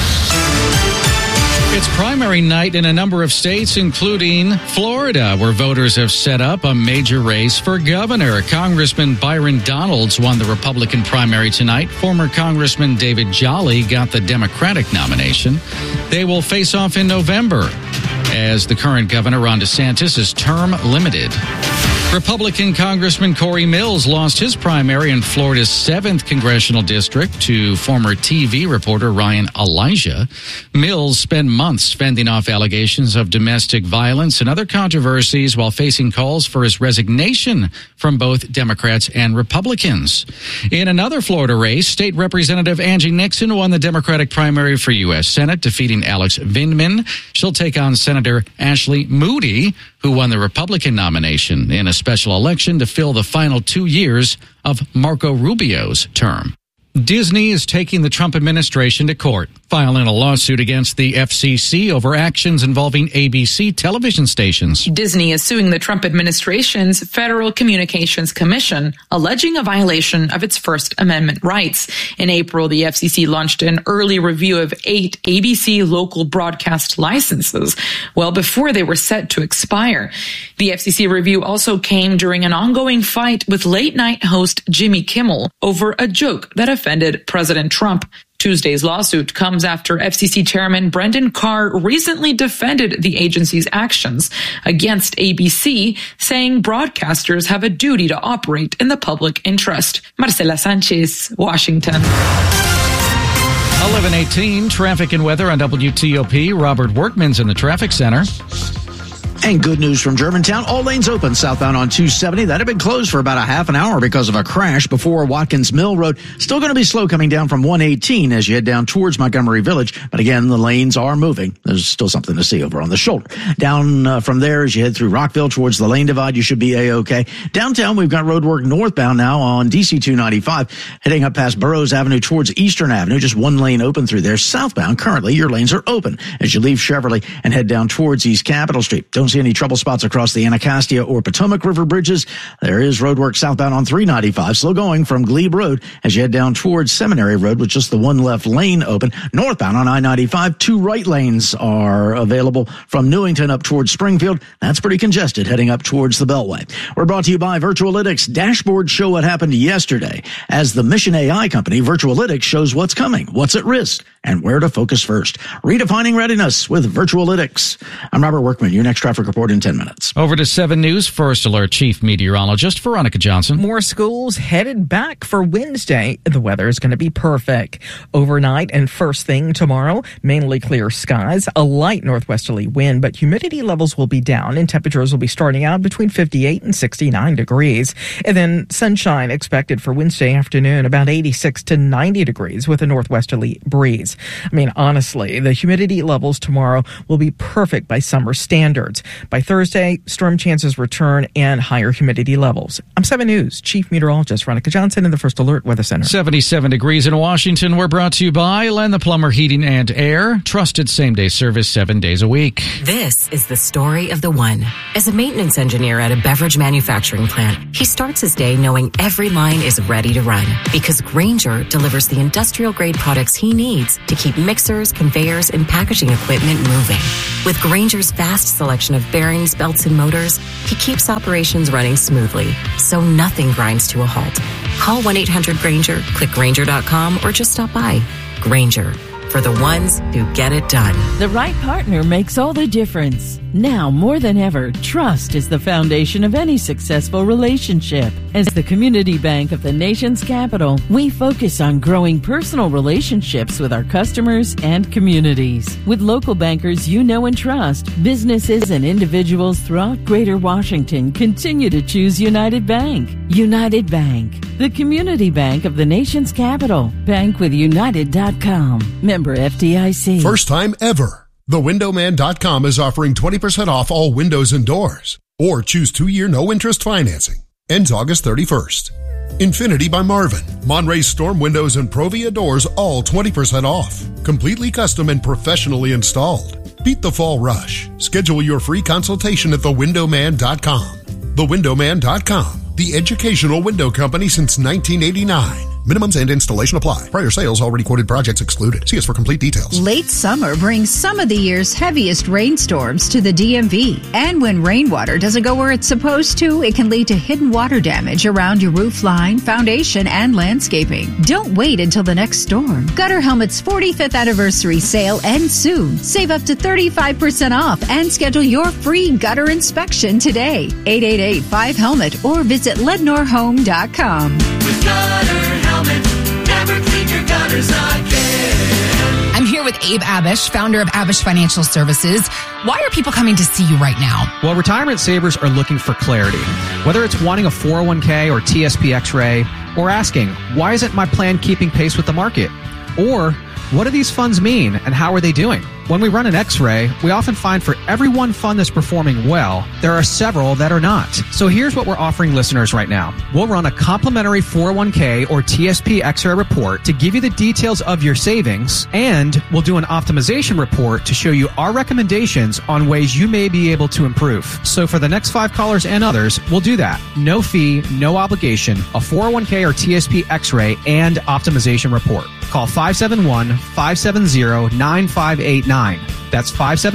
It's primary night in a number of states, including Florida, where voters have set up a major race for governor. Congressman Byron Donalds won the Republican primary tonight. Former Congressman David Jolly got the Democratic nomination. They will face off in November, as the current governor, Ron DeSantis, is term limited. Republican Congressman Corey Mills lost his primary in Florida's 7th congressional district to former TV reporter Ryan Elijah. Mills spent months fending off allegations of domestic violence and other controversies while facing calls for his resignation from both Democrats and Republicans. In another Florida race, State Representative Angie Nixon won the Democratic primary for U.S. Senate, defeating Alex Vindman. She'll take on Senator Ashley Moody, who won the Republican nomination in a special election to fill the final 2 years of Marco Rubio's term. Disney is taking the Trump administration to court, filing a lawsuit against the FCC over actions involving ABC television stations. Disney is suing the Trump administration's Federal Communications Commission, alleging a violation of its First Amendment rights. In April, the FCC launched an early review of 8 ABC local broadcast licenses, well before they were set to expire. The FCC review also came during an ongoing fight with late-night host Jimmy Kimmel over a joke that offended President Trump. Tuesday's lawsuit comes after FCC Chairman Brendan Carr recently defended the agency's actions against ABC, saying broadcasters have a duty to operate in the public interest. Marcela Sanchez, Washington. 11:18, traffic and weather on WTOP. Robert Workman's in the traffic center. And good news from Germantown. All lanes open southbound on 270. That had been closed for about a half an hour because of a crash before Watkins Mill Road. Still going to be slow coming down from 118 as you head down towards Montgomery Village. But again, the lanes are moving. There's still something to see over on the shoulder. Down from there as you head through Rockville towards the lane divide, you should be A-OK. Downtown, we've got roadwork northbound now on DC 295. Heading up past Burroughs Avenue towards Eastern Avenue. Just one lane open through there. Southbound, currently, your lanes are open as you leave Cheverly and head down towards East Capitol Street. Don't see any trouble spots across the Anacostia or Potomac River bridges. There is roadwork southbound on 395, slow going from Glebe Road as you head down towards Seminary Road with just the one left lane open. Northbound on I-95, two right lanes are available from Newington up towards Springfield. That's pretty congested heading up towards the Beltway. We're brought to you by Virtualytics. Dashboards show what happened yesterday. As the Mission AI company, Virtualytics shows what's coming, what's at risk, and where to focus first. Redefining readiness with Virtualytics. I'm Robert Workman. Your next traffic report in 10 minutes. Over to 7 News First Alert Chief Meteorologist Veronica Johnson. More schools headed back for Wednesday. The weather is going to be perfect. Overnight and first thing tomorrow, mainly clear skies, a light northwesterly wind, but humidity levels will be down and temperatures will be starting out between 58 and 69 degrees. And then sunshine expected for Wednesday afternoon, about 86 to 90 degrees with a northwesterly breeze. I mean, honestly, the humidity levels tomorrow will be perfect by summer standards. By Thursday, storm chances return and higher humidity levels. I'm 7 News Chief Meteorologist Veronica Johnson in the First Alert Weather Center. 77 degrees in Washington. We're brought to you by Len the Plumber Heating and Air. Trusted same-day service 7 days a week. This is the story of the one. As a maintenance engineer at a beverage manufacturing plant, he starts his day knowing every line is ready to run because Grainger delivers the industrial-grade products he needs to keep mixers, conveyors, and packaging equipment moving. With Grainger's vast selection of bearings, belts, and motors, he keeps operations running smoothly, so nothing grinds to a halt. Call 1-800-GRAINGER, click Grainger.com, or just stop by. Grainger, for the ones who get it done. The right partner makes all the difference. Now more than ever, trust is the foundation of any successful relationship. As the community bank of the nation's capital, we focus on growing personal relationships with our customers and communities. With local bankers you know and trust, businesses and individuals throughout Greater Washington continue to choose United Bank. United Bank, the community bank of the nation's capital. Bankwithunited.com. Member FDIC. First time ever. TheWindowman.com is offering 20% off all windows and doors. Or choose 2-year no-interest financing. Ends August 31st. Infinity by Marvin. Monray Storm Windows and Provia Doors all 20% off. Completely custom and professionally installed. Beat the fall rush. Schedule your free consultation at TheWindowman.com. TheWindowman.com. The educational window company since 1989. Minimums and installation apply. Prior sales already quoted projects excluded. See us for complete details. Late summer brings some of the year's heaviest rainstorms to the DMV. And when rainwater doesn't go where it's supposed to, it can lead to hidden water damage around your roof line, foundation, and landscaping. Don't wait until the next storm. Gutter Helmet's 45th anniversary sale ends soon. Save up to 35% off and schedule your free gutter inspection today. 888-5HELMET or visit LednorHome.com. With Gutter Helmet, never clean your gutters again. I'm here with Abe Abish, founder of Abish Financial Services. Why are people coming to see you right now? Well, retirement savers are looking for clarity. Whether it's wanting a 401k or TSP X-ray, or asking, why isn't my plan keeping pace with the market? Or, what do these funds mean and how are they doing? When we run an X-ray, we often find for every one fund that's performing well, there are several that are not. So here's what we're offering listeners right now. We'll run a complimentary 401k or TSP X-ray report to give you the details of your savings, and we'll do an optimization report to show you our recommendations on ways you may be able to improve. So for the next 5 callers and others, we'll do that. No fee, no obligation, a 401k or TSP X-ray and optimization report. Call 571-570-9589. That's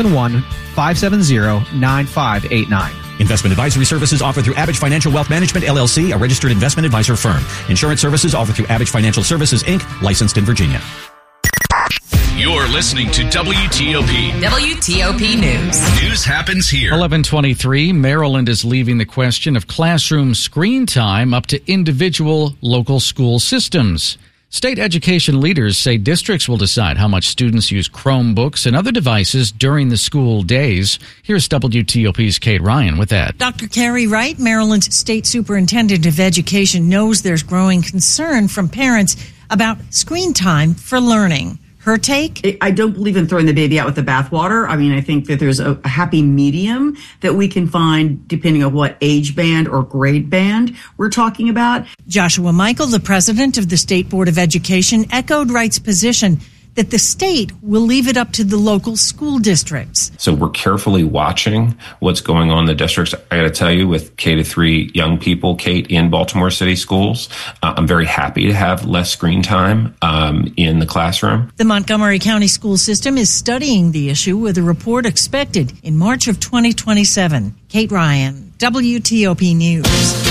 571-570-9589. Investment advisory services offered through Abish Financial Wealth Management, LLC, a registered investment advisor firm. Insurance services offered through Abish Financial Services, Inc., licensed in Virginia. You're listening to WTOP. WTOP News. News happens here. 11:23. Maryland is leaving the question of classroom screen time up to individual local school systems. State education leaders say districts will decide how much students use Chromebooks and other devices during the school days. Here's WTOP's Kate Ryan with that. Dr. Carrie Wright, Maryland's State Superintendent of Education, knows there's growing concern from parents about screen time for learning. Her take? I don't believe in throwing the baby out with the bathwater. I mean, I think that there's a happy medium that we can find depending on what age band or grade band we're talking about. Joshua Michael, the president of the State Board of Education, echoed Wright's position that the state will leave it up to the local school districts. So we're carefully watching what's going on in the districts. I got to tell you, with K-3 young people, Kate, in Baltimore City schools, I'm very happy to have less screen time in the classroom. The Montgomery County school system is studying the issue with a report expected in March of 2027. Kate Ryan, WTOP News.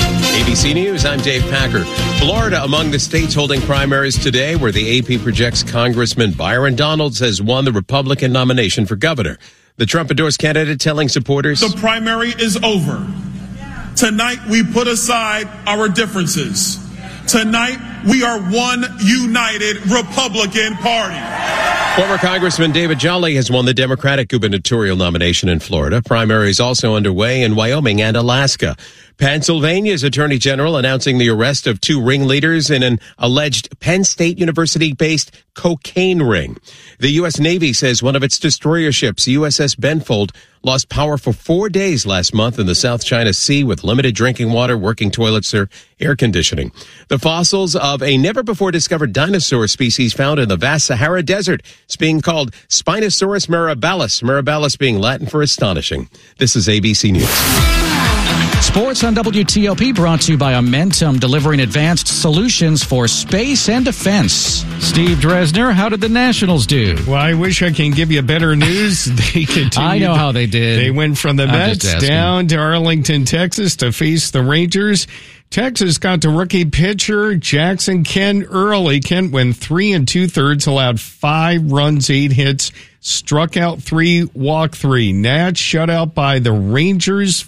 ABC News, I'm Dave Packer. Florida among the states holding primaries today, where the AP projects Congressman Byron Donalds has won the Republican nomination for governor. The Trump-endorsed candidate telling supporters, the primary is over. Tonight, we put aside our differences. Tonight, we are one united Republican Party. Former Congressman David Jolly has won the Democratic gubernatorial nomination in Florida. Primaries also underway in Wyoming and Alaska. Pennsylvania's Attorney General announcing the arrest of 2 ringleaders in an alleged Penn State University-based cocaine ring. The U.S. Navy says one of its destroyer ships, USS Benfold, lost power for 4 days last month in the South China Sea with limited drinking water, working toilets, or air conditioning. The fossils of a never-before-discovered dinosaur species found in the vast Sahara Desert is being called Spinosaurus mirabilis, mirabilis being Latin for astonishing. This is ABC News. Sports on WTOP brought to you by Amentum, delivering advanced solutions for space and defense. Steve Dresner, how did the Nationals do? Well, I wish I can give you better news. They continued. I know how they did. They went from the Mets down to Arlington, Texas to face the Rangers. Texas got to rookie pitcher Jackson Kent early. Kent went 3 2/3, allowed 5 runs, 8 hits, struck out 3, walked 3. Nats shut out by the Rangers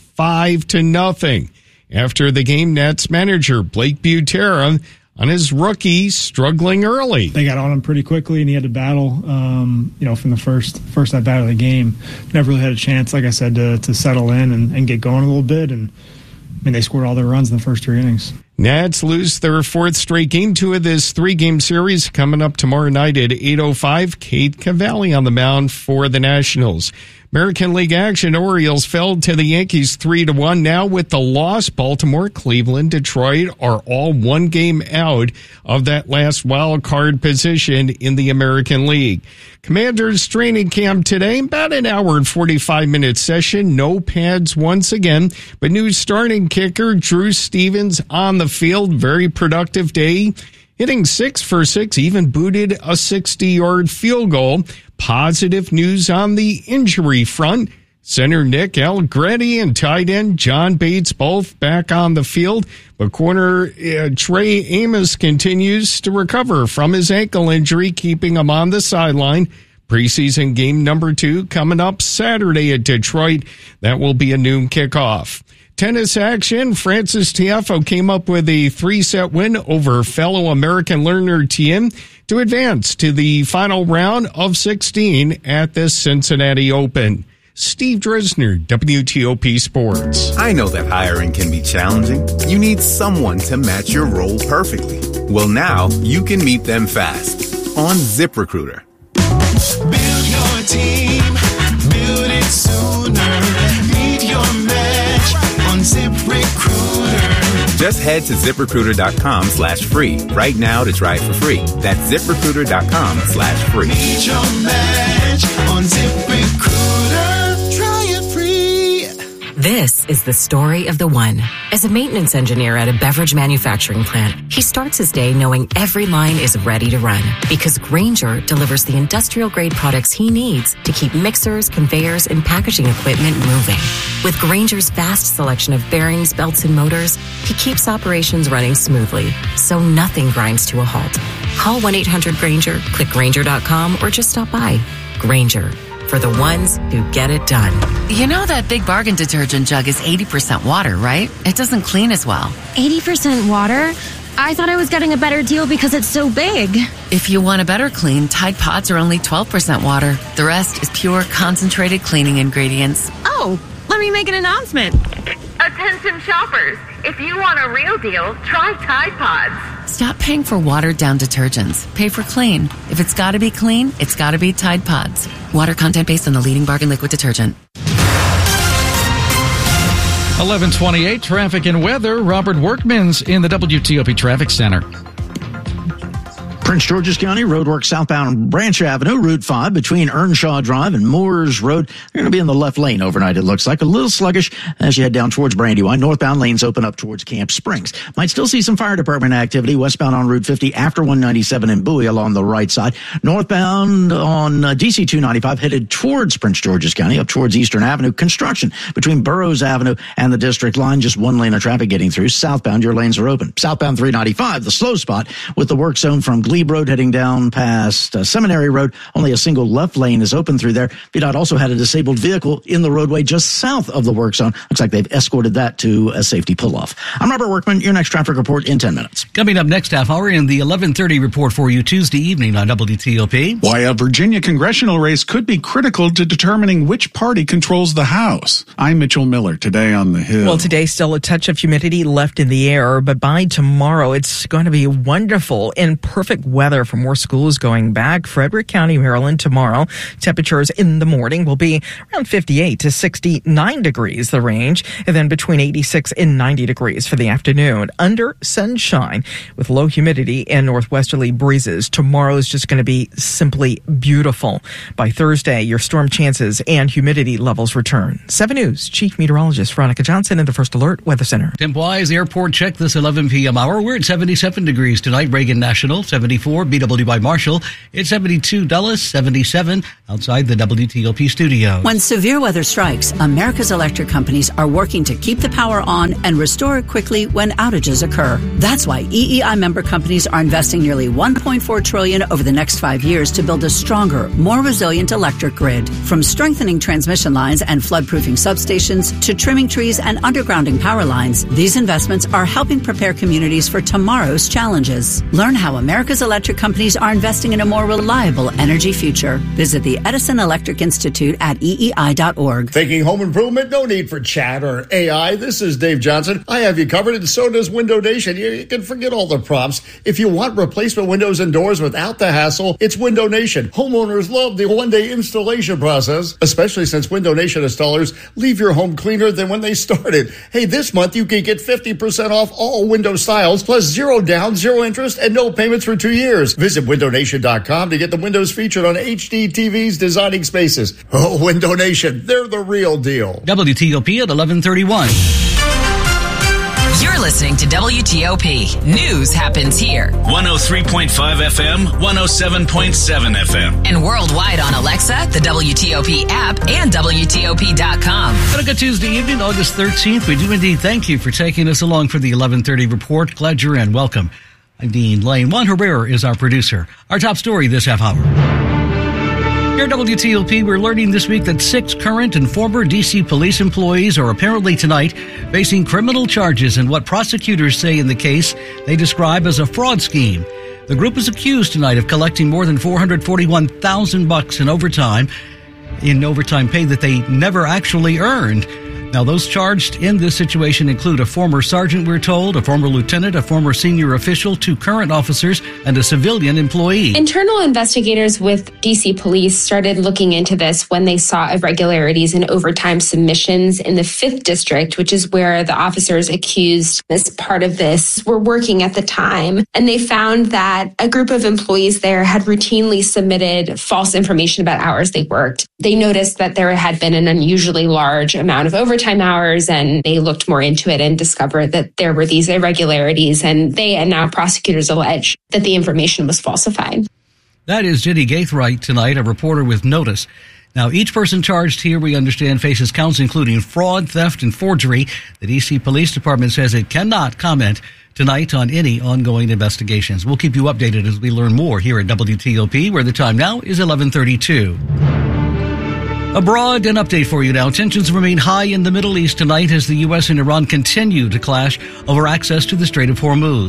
5-0. After the game, Nats manager Blake Butera on his rookie struggling early. They got on him pretty quickly, and he had to battle, from the first at bat of the game. Never really had a chance, like I said, to settle in and get going a little bit. And I mean, they scored all their runs in the first 3 innings. Nats lose their 4th straight game. 2 of this 3-game series coming up tomorrow night at 8:05. Cade Cavalli on the mound for the Nationals. American League action, Orioles fell to the Yankees 3-1. Now with the loss, Baltimore, Cleveland, Detroit are all 1 game out of that last wild card position in the American League. Commanders training camp today, about an hour and 45-minute session. No pads once again, but new starting kicker Drew Stevens on the field. Very productive day, hitting 6 for 6, even booted a 60-yard field goal. Positive news on the injury front. Center Nick Allegretti and tight end John Bates both back on the field, but corner Trey Amos continues to recover from his ankle injury, keeping him on the sideline. Preseason game number 2 coming up Saturday at Detroit. That will be a noon kickoff. Tennis action, Frances Tiafoe came up with a 3-set win over fellow American learner Thiem to advance to the final round of 16 at the Cincinnati Open. Steve Dresner, WTOP Sports. I know that hiring can be challenging. You need someone to match your role perfectly. Well, now you can meet them fast on ZipRecruiter. Build your team, build it sooner. Meet your match on ZipRecruiter. Just head to ZipRecruiter.com/free right now to try it for free. That's ZipRecruiter.com/free. Meet your match on ZipRecruiter. Try it free. This is the story of the one. As a maintenance engineer at a beverage manufacturing plant, he starts his day knowing every line is ready to run because Grainger delivers the industrial-grade products he needs to keep mixers, conveyors, and packaging equipment moving. With Grainger's vast selection of bearings, belts, and motors, he keeps operations running smoothly, so nothing grinds to a halt. Call 1-800-GRAINGER, click Grainger.com, or just stop by. Grainger, for the ones who get it done. You know that Big Bargain detergent jug is 80% water, right? It doesn't clean as well. 80% water? I thought I was getting a better deal because it's so big. If you want a better clean, Tide Pods are only 12% water. The rest is pure concentrated cleaning ingredients. Oh, let me make an announcement. Attention shoppers, if you want a real deal, try Tide Pods. Stop paying for watered-down detergents. Pay for clean. If it's got to be clean, it's got to be Tide Pods. Water content based on the leading bargain liquid detergent. 11:28, traffic and weather. Robert Workman's in the WTOP Traffic Center. Prince George's County, roadwork southbound Branch Avenue, Route 5, between Earnshaw Drive and Moores Road. They're going to be in the left lane overnight, it looks like. A little sluggish as you head down towards Brandywine. Northbound lanes open up towards Camp Springs. Might still see some fire department activity westbound on Route 50 after 197 in Bowie along the right side. Northbound on DC 295 headed towards Prince George's County, up towards Eastern Avenue. Construction between Burroughs Avenue and the District Line. Just one lane of traffic getting through. Southbound, your lanes are open. Southbound 395, the slow spot with the work zone from Glebe Road heading down past Seminary Road. Only a single left lane is open through there. VDOT also had a disabled vehicle in the roadway just south of the work zone. Looks like they've escorted that to a safety pull-off. I'm Robert Workman. Your next traffic report in 10 minutes. Coming up next half hour in the 11:30 report for you Tuesday evening on WTOP. Why a Virginia congressional race could be critical to determining which party controls the House. I'm Mitchell Miller, today on the Hill. Well, today still a touch of humidity left in the air, but by tomorrow it's going to be wonderful and perfect weather for more schools going back. Frederick County, Maryland, tomorrow. Temperatures in the morning will be around 58 to 69 degrees, the range, and then between 86 and 90 degrees for the afternoon. Under sunshine with low humidity and northwesterly breezes. Tomorrow is just going to be simply beautiful. By Thursday, your storm chances and humidity levels return. 7 News Chief Meteorologist Veronica Johnson in the First Alert Weather Center. Temp-wise, airport check this 11 p.m. hour. We're at 77 degrees tonight. Reagan National, 74. BW by Marshall. It's 72 Dulles, 77 outside the WTOP studio. When severe weather strikes, America's electric companies are working to keep the power on and restore it quickly when outages occur. That's why EEI member companies are investing nearly $1.4 trillion over the next 5 years to build a stronger, more resilient electric grid. From strengthening transmission lines and flood-proofing substations to trimming trees and undergrounding power lines, these investments are helping prepare communities for tomorrow's challenges. Learn how America's electric companies are investing in a more reliable energy future. Visit the Edison Electric Institute at EEI.org. Thinking home improvement? No need for chat or AI. This is Dave Johnson. I have you covered, and so does Window Nation. You can forget all the props. If you want replacement windows and doors without the hassle, it's Window Nation. Homeowners love the one-day installation process, especially since Window Nation installers leave your home cleaner than when they started. Hey, this month you can get 50% off all window styles, plus 0 down, 0 interest, and no payments for 2 years. Visit WindowNation.com to get the windows featured on HD TVs designing spaces. Oh, Window Nation, they're the real deal. WTOP at 11:31. You're listening to WTOP. News happens here. 103.5 FM, 107.7 FM. And worldwide on Alexa, the WTOP app, and WTOP.com. On a good Tuesday evening, August 13th. We do indeed thank you for taking us along for the 11:30 report. Glad you're in. Welcome. I'm Dean Lane. Juan Herrera is our producer. Our top story this half hour. Here at WTOP, we're learning this week that 6 current and former D.C. police employees are apparently tonight facing criminal charges in what prosecutors say in the case they describe as a fraud scheme. The group is accused tonight of collecting more than $441,000 in overtime pay that they never actually earned. Now, those charged in this situation include a former sergeant, we're told, a former lieutenant, a former senior official, 2 current officers, and a civilian employee. Internal investigators with DC Police started looking into this when they saw irregularities in overtime submissions in the 5th District, which is where the officers accused as part of this were working at the time. And they found that a group of employees there had routinely submitted false information about hours they worked. They noticed that there had been an unusually large amount of overtime hours, and they looked more into it and discovered that there were these irregularities, and they and now prosecutors allege that the information was falsified. That is Jenny Gaithright tonight, a reporter with Notice. Now, each person charged here, we understand, faces counts including fraud, theft, and forgery. The D.C. Police Department says it cannot comment tonight on any ongoing investigations. We'll keep you updated as we learn more here at WTOP, where the time now is 11:32. Abroad, an update for you now. Tensions remain high in the Middle East tonight as the U.S. and Iran continue to clash over access to the Strait of Hormuz.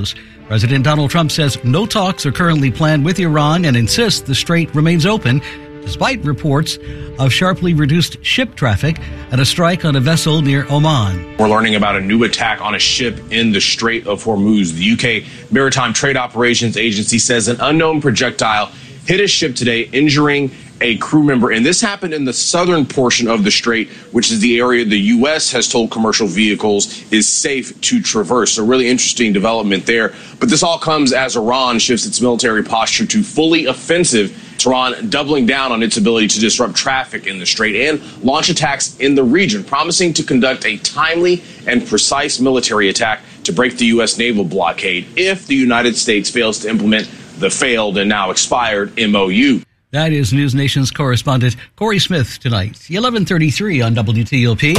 President Donald Trump says no talks are currently planned with Iran and insists the strait remains open, despite reports of sharply reduced ship traffic and a strike on a vessel near Oman. We're learning about a new attack on a ship in the Strait of Hormuz. The UK Maritime Trade Operations Agency says an unknown projectile hit a ship today, injuring a crew member. And this happened in the southern portion of the strait, which is the area the U.S. has told commercial vehicles is safe to traverse. So really interesting development there. But this all comes as Iran shifts its military posture to fully offensive. Iran doubling down on its ability to disrupt traffic in the strait and launch attacks in the region, promising to conduct a timely and precise military attack to break the U.S. naval blockade if the United States fails to implement the failed and now expired MOU. That is News Nation's correspondent Corey Smith tonight, 11:33 on WTOP.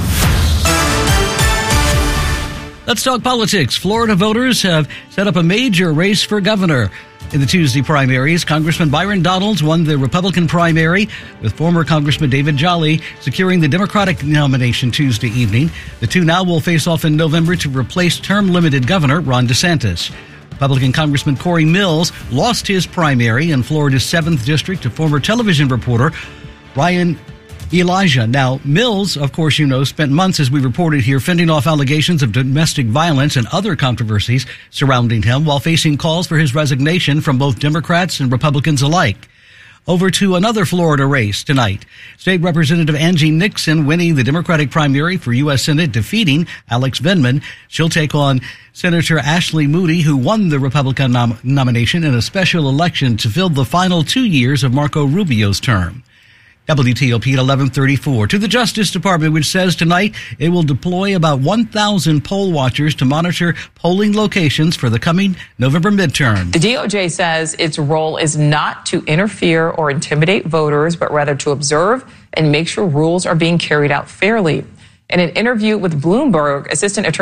Let's talk politics. Florida voters have set up a major race for governor. In the Tuesday primaries, Congressman Byron Donalds won the Republican primary, with former Congressman David Jolly securing the Democratic nomination Tuesday evening. The two now will face off in November to replace term-limited Governor Ron DeSantis. Republican Congressman Corey Mills lost his primary in Florida's 7th district to former television reporter Ryan Elijah. Now, Mills, of course, you know, spent months, as we reported here, fending off allegations of domestic violence and other controversies surrounding him while facing calls for his resignation from both Democrats and Republicans alike. Over to another Florida race tonight. State Representative Angie Nixon winning the Democratic primary for U.S. Senate, defeating Alex Vindman. She'll take on Senator Ashley Moody, who won the Republican nomination in a special election to fill the final 2 years of Marco Rubio's term. WTOP at 11:34. To the Justice Department, which says tonight it will deploy about 1,000 poll watchers to monitor polling locations for the coming November midterm. The DOJ says its role is not to interfere or intimidate voters, but rather to observe and make sure rules are being carried out fairly. In an interview with Bloomberg, Assistant Attorney